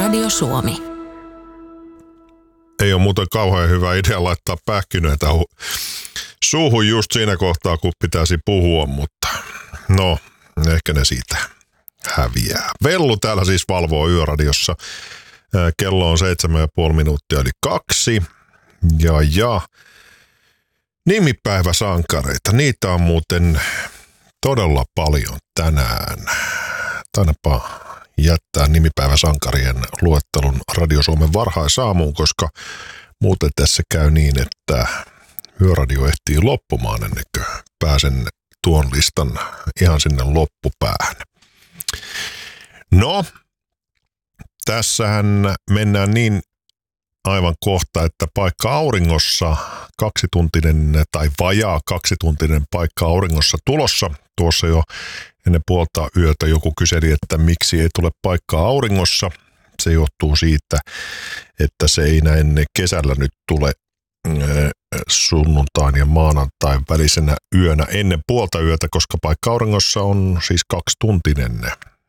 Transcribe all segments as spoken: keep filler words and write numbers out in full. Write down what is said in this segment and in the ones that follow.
Radio Suomi. Ei ole muuten kauhean hyvä idea laittaa pähkinöitä suuhun just siinä kohtaa, kun pitäisi puhua, mutta no, ehkä ne siitä häviää. Vellu täällä siis valvoo Yöradiossa. Kello on seitsemän ja puoli minuuttia, eli kaksi. Ja ja. Nimipäiväsankareita, niitä on muuten todella paljon tänään. Tainapa jättää nimipäiväsankarien luettelun Radio Suomen varhaisaamuun, koska muuten tässä käy niin, että Yöradio ehtii loppumaan ennen kuin pääsen tuon listan ihan sinne loppupäähän. No, tässähän mennään niin aivan kohta, että paikka auringossa, kaksituntinen tai vajaa kaksituntinen paikka auringossa tulossa. Tuossa jo ennen puolta yötä joku kyseli, että miksi ei tule paikkaa auringossa. Se johtuu siitä, että se ei näin kesällä nyt tule sunnuntain ja maanantain välisenä yönä ennen puolta yötä, koska paikka auringossa on siis kaksituntinen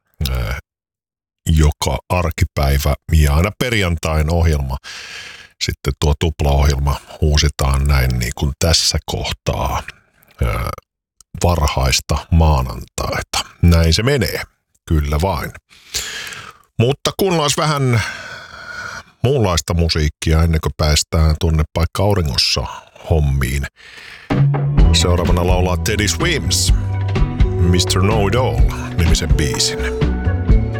joka arkipäivä ja aina perjantain ohjelma. Sitten tuo tuplaohjelma uusitaan näin niin kuin tässä kohtaa varhaista maanantaita. Näin se menee, kyllä vain. Mutta kuunnellaan vähän muunlaista musiikkia ennen kuin päästään tuonne paikka auringossa hommiin. Seuraavana laulaa Teddy Swims, mister Know It All -nimisen biisin.